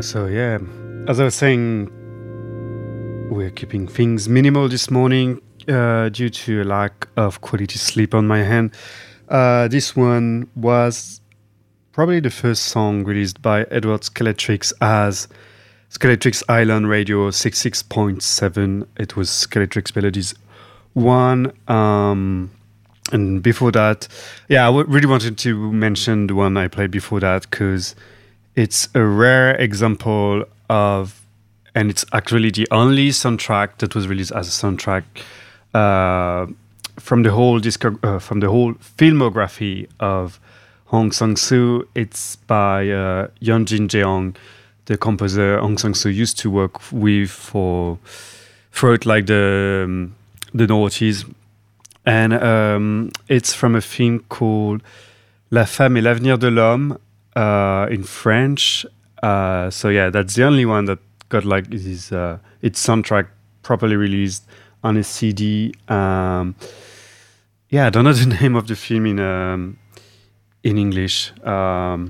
So yeah, as I was saying, we're keeping things minimal this morning due to a lack of quality sleep on my hand. This one was probably the first song released by Edward Skeletrix as Skeletrix Island Radio 66.7. It was Skeletrix Melodies 1. And before that, I really wanted to mention the one I played before that because it's a rare example of, and it's actually the only soundtrack that was released as a soundtrack from the whole filmography of Hong Sang-soo. It's by Yeonjin Jeong, the composer Hong Sang-soo used to work with throughout like the noughties. And it's from a film called La Femme et l'avenir de l'homme in French. So yeah, that's the only one that got like its soundtrack properly released on a CD. I don't know the name of the film in English. But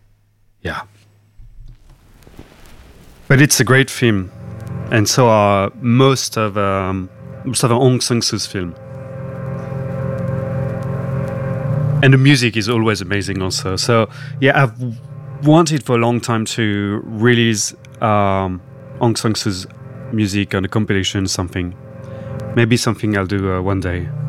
it's a great film, and so are most of Hong Sang-soo's film. And the music is always amazing also. So yeah, I've wanted for a long time to release Hong Sang-soo's music on a compilation, something. Maybe something I'll do one day.